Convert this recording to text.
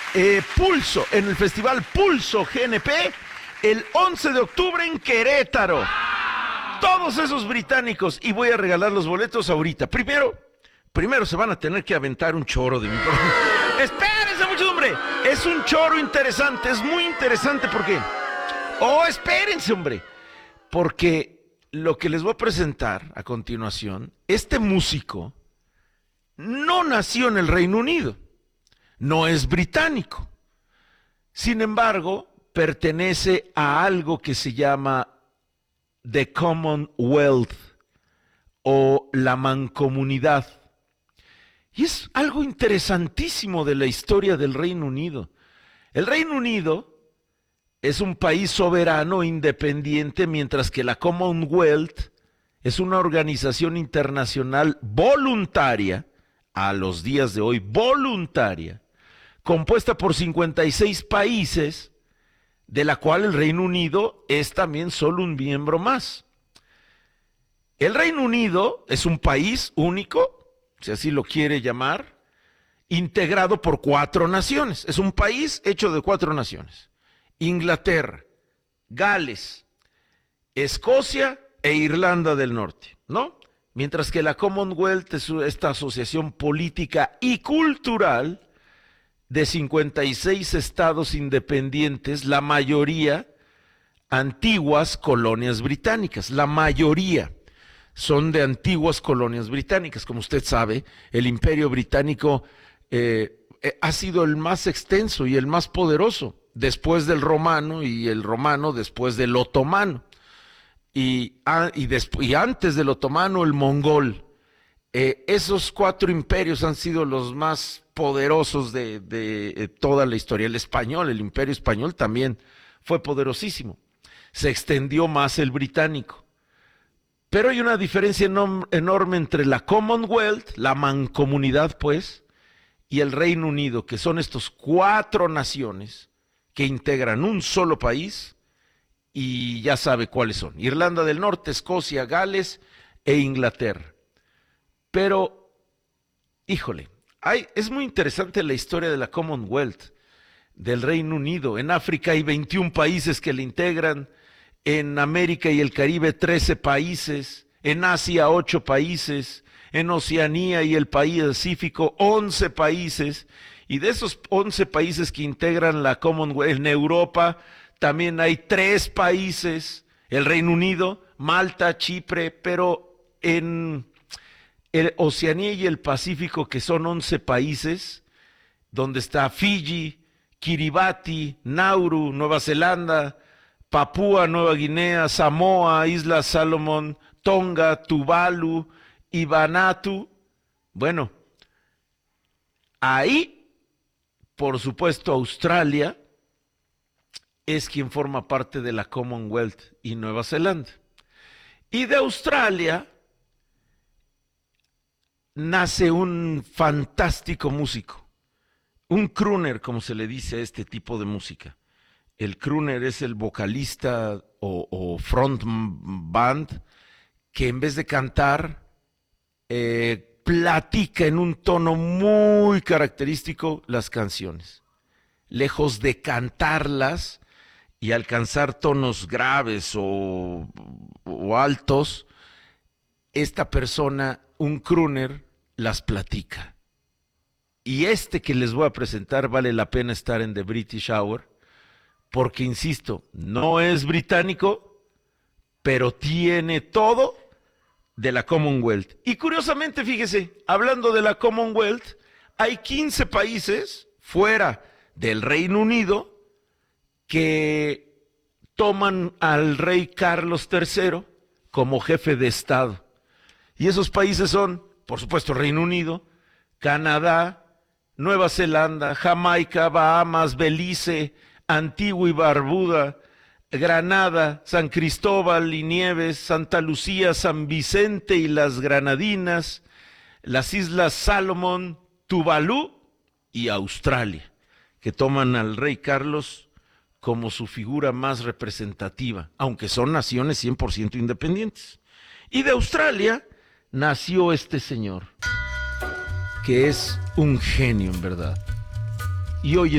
Pulso, en el festival Pulso GNP, el 11 de octubre en Querétaro. Todos esos británicos, y voy a regalar los boletos ahorita. Primero se van a tener que aventar un choro de mi programa. Espérense mucho, hombre. Es un choro interesante, es muy interesante porque... Oh, espérense, hombre. Porque lo que les voy a presentar a continuación, este músico no nació en el Reino Unido, no es británico. Sin embargo, pertenece a algo que se llama The Commonwealth o la mancomunidad. Y es algo interesantísimo de la historia del Reino Unido. El Reino Unido es un país soberano e independiente, mientras que la Commonwealth es una organización internacional voluntaria, a los días de hoy voluntaria, compuesta por 56 países, de la cual el Reino Unido es también solo un miembro más. El Reino Unido es un país único, si así lo quiere llamar, integrado por 4 naciones. Es un país hecho de 4 naciones. Inglaterra, Gales, Escocia e Irlanda del Norte, ¿no? Mientras que la Commonwealth es esta asociación política y cultural de 56 estados independientes, la mayoría antiguas colonias británicas. La mayoría son de antiguas colonias británicas. Como usted sabe, el Imperio Británico ha sido el más extenso y el más poderoso, después del romano, y el romano después del otomano, y antes del otomano el mongol. Esos 4 imperios han sido los más poderosos de toda la historia. El español, el Imperio Español también fue poderosísimo. Se extendió más el británico. Pero hay una diferencia enorme entre la Commonwealth, la mancomunidad pues, y el Reino Unido, que son estos 4 naciones que integran un solo país, y ya sabe cuáles son: Irlanda del Norte, Escocia, Gales e Inglaterra. Pero, híjole, es muy interesante la historia de la Commonwealth, del Reino Unido. En África hay 21 países que le integran, en América y el Caribe 13 países, en Asia 8 países, en Oceanía y el Pacífico 11 países, y de esos 11 países que integran la Commonwealth, en Europa también hay 3 países, el Reino Unido, Malta, Chipre, pero en el Oceanía y el Pacífico, que son 11 países, donde está Fiji, Kiribati, Nauru, Nueva Zelanda, Papúa Nueva Guinea, Samoa, Islas Salomón, Tonga, Tuvalu y Vanuatu. Bueno, ahí, por supuesto, Australia es quien forma parte de la Commonwealth, y Nueva Zelanda. Y de Australia nace un fantástico músico, un crooner, como se le dice a este tipo de música. El crooner es el vocalista o front band que, en vez de cantar, platica en un tono muy característico las canciones. Lejos de cantarlas y alcanzar tonos graves o altos, esta persona, un crooner, las platica. Y este que les voy a presentar vale la pena estar en The British Hour, porque, insisto, no es británico, pero tiene todo de la Commonwealth. Y curiosamente, fíjese, hablando de la Commonwealth, hay 15 países fuera del Reino Unido que toman al rey Carlos III como jefe de Estado. Y esos países son, por supuesto, Reino Unido, Canadá, Nueva Zelanda, Jamaica, Bahamas, Belice, Antigua y Barbuda, Granada, San Cristóbal y Nieves, Santa Lucía, San Vicente y las Granadinas, las Islas Salomón, Tuvalu y Australia, que toman al rey Carlos como su figura más representativa, aunque son naciones 100% independientes. Y de Australia nació este señor, que es un genio en verdad. Y hoy